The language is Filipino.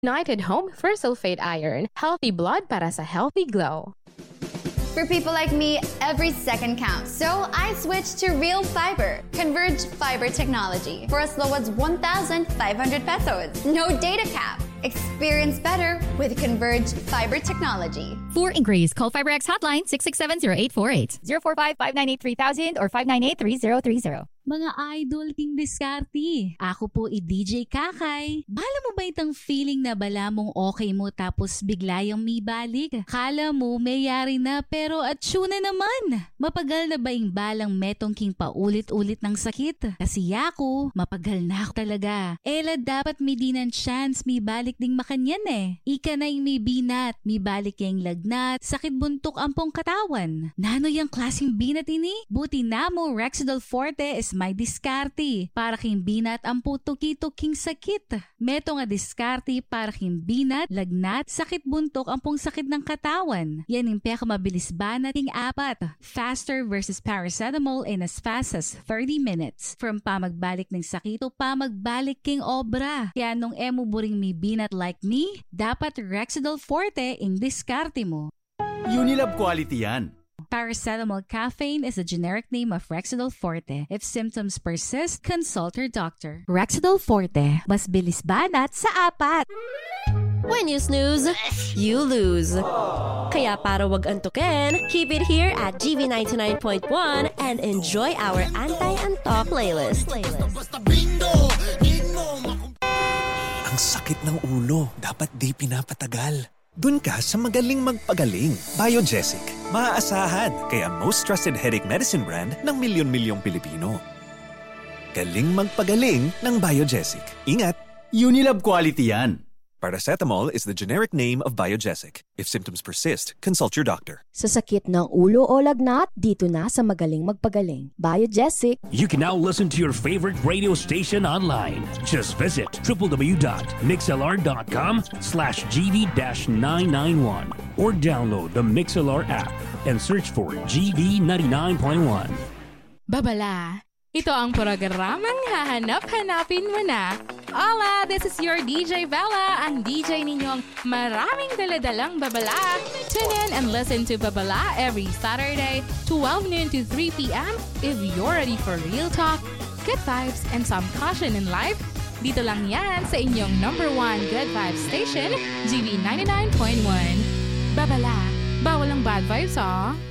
United Home for Sulfate Iron. Healthy blood para sa healthy glow. For people like me, every second counts. So I switched to Real Fiber, Converge Fiber technology for as low as 1,500 pesos. No data cap. Experience better with Converge Fiber technology. For inquiries, call FiberX hotline 667-0848, 045-598-3000 or 598-3030. Mga idol King Diskarte, ako po i-DJ Kakay. Bala mo ba itang feeling na bala mong okay mo tapos bigla yung may balik? Kala mo may yari na pero atsuna naman. Mapagal na ba yung balang metong king paulit-ulit ng sakit? Kasi ako, mapagal na ako talaga. Ela dapat may dinan chance may balik ding makanyan eh. Ika na yung may binat, may balik yung lagnat, sakit buntok ampong katawan. Nano yung klaseng binat ini? Buti na mo Rexidol Forte is may diskarte para king binat ang putuki-tuking sakit. Meto nga diskarte para king binat, lagnat, sakit buntok ang pong sakit ng katawan. Yan yung peka-mabilis banat king apat. Faster versus paracetamol in as fast as 30 minutes. From pamagbalik ng sakit to pamagbalik king obra. Kaya nung emo buring may binat like me, dapat Rexidol Forte in diskarte mo. Unilab quality yan. Paracetamol caffeine is a generic name of Rexidol Forte. If symptoms persist, consult your doctor. Rexidol Forte, mas bilis banat sa apat. When you snooze, you lose. Kaya para wag antukin, keep it here at GV99.1 and enjoy our anti-antok playlist. Ang sakit ng ulo, dapat di pinapatagal. Dun ka sa magaling magpagaling. Biogesic. Maaasahan, kaya most trusted headache medicine brand ng milyon-milyong Pilipino. Galing magpagaling ng Biogesic. Ingat! Unilab quality yan. Paracetamol is the generic name of Biogesic. If symptoms persist, consult your doctor. Sa sakit ng ulo o lagnat, dito na sa magaling magpagaling. Biogesic. You can now listen to your favorite radio station online. Just visit www.mixlr.com/GV-991 or download the MixLR app and search for GV99.1. Babala, ito ang programang hahanap-hanapin mo na. Hola, this is your DJ Bella, ang DJ ninyong maraming daladalang babala. Tune in and listen to Babala every Saturday, 12 noon to 3 p.m. If you're ready for real talk, good vibes, and some caution in life, dito lang yan sa inyong #1 good vibes station, GV 99.1. Babala, bawal ang bad vibes, ah.